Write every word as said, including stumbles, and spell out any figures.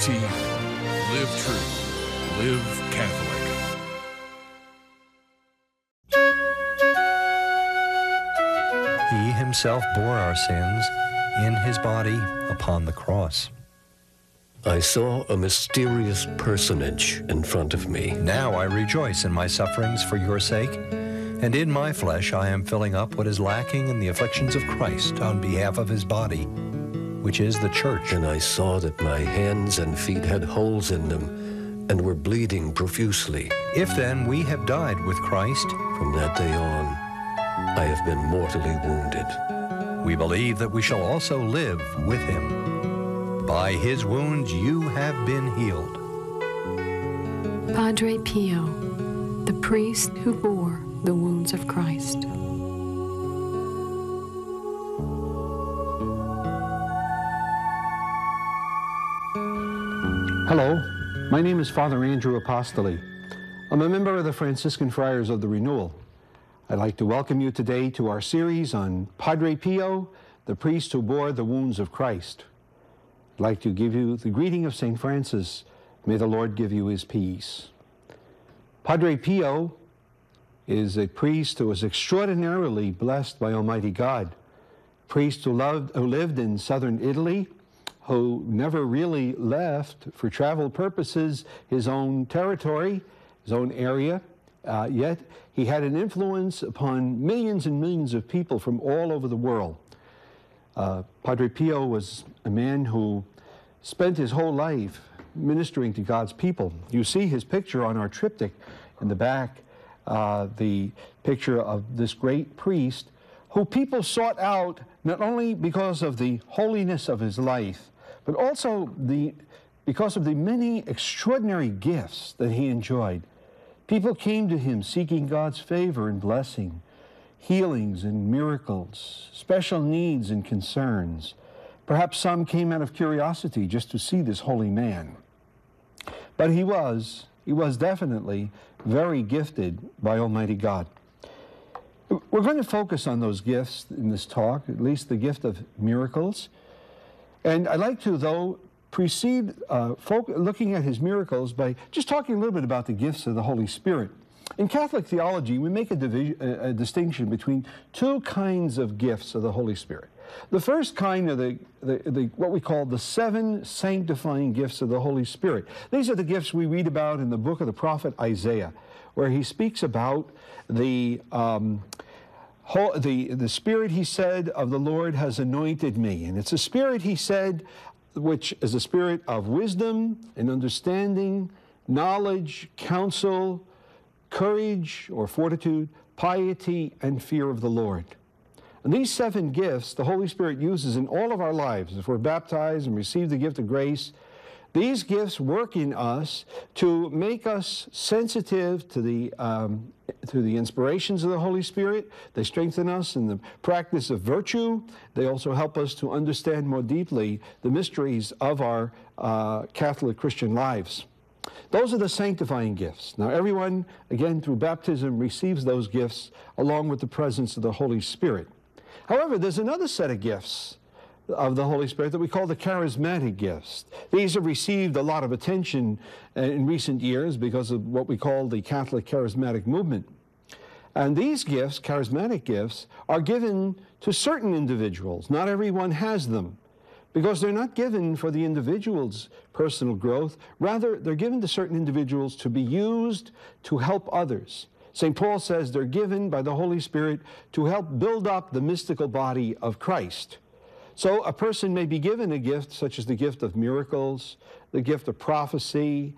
T V. Live true. Live Catholic. He himself bore our sins in his body upon the cross. I saw a mysterious personage in front of me. Now I rejoice in my sufferings for your sake, and in my flesh I am filling up what is lacking in the afflictions of Christ on behalf of his body, which is the church. And I saw that my hands and feet had holes in them and were bleeding profusely. If then we have died with Christ, from that day on, I have been mortally wounded. We believe that we shall also live with him. By his wounds you have been healed. Padre Pio, the priest who bore the wounds of Christ. Hello, my name is Father Andrew Apostoli. I'm a member of the Franciscan Friars of the Renewal. I'd like to welcome you today to our series on Padre Pio, the priest who bore the wounds of Christ. I'd like to give you the greeting of Saint Francis. May the Lord give you his peace. Padre Pio is a priest who was extraordinarily blessed by Almighty God. A priest who, loved, who lived in southern Italy, who never really left for travel purposes his own territory, his own area, uh, yet he had an influence upon millions and millions of people from all over the world. Uh, Padre Pio was a man who spent his whole life ministering to God's people. You see his picture on our triptych in the back, uh, the picture of this great priest who people sought out not only because of the holiness of his life, but also the, because of the many extraordinary gifts that he enjoyed. People came to him seeking God's favor and blessing, healings and miracles, special needs and concerns. Perhaps some came out of curiosity just to see this holy man. But he was, he was definitely very gifted by Almighty God. We're going to focus on those gifts in this talk, at least the gift of miracles. And I'd like to, though, precede uh, folk looking at his miracles by just talking a little bit about the gifts of the Holy Spirit. In Catholic theology, we make a, division, a, a distinction between two kinds of gifts of the Holy Spirit. The first kind are the, the, the, what we call the seven sanctifying gifts of the Holy Spirit. These are the gifts we read about in the book of the prophet Isaiah, where he speaks about the, um, whole, the, the Spirit, he said, of the Lord has anointed me. And it's a Spirit, he said, which is a spirit of wisdom and understanding, knowledge, counsel, courage or fortitude, piety, and fear of the Lord. And these seven gifts the Holy Spirit uses in all of our lives. If we're baptized and receive the gift of grace, these gifts work in us to make us sensitive to the, um, to the inspirations of the Holy Spirit. They strengthen us in the practice of virtue. They also help us to understand more deeply the mysteries of our uh, Catholic Christian lives. Those are the sanctifying gifts. Now, everyone, again, through baptism, receives those gifts along with the presence of the Holy Spirit. However, there's another set of gifts of the Holy Spirit that we call the charismatic gifts. These have received a lot of attention in recent years because of what we call the Catholic charismatic movement. And these gifts, charismatic gifts, are given to certain individuals. Not everyone has them, because they're not given for the individual's personal growth. Rather, they're given to certain individuals to be used to help others. Saint Paul says they're given by the Holy Spirit to help build up the mystical body of Christ. So a person may be given a gift such as the gift of miracles, the gift of prophecy,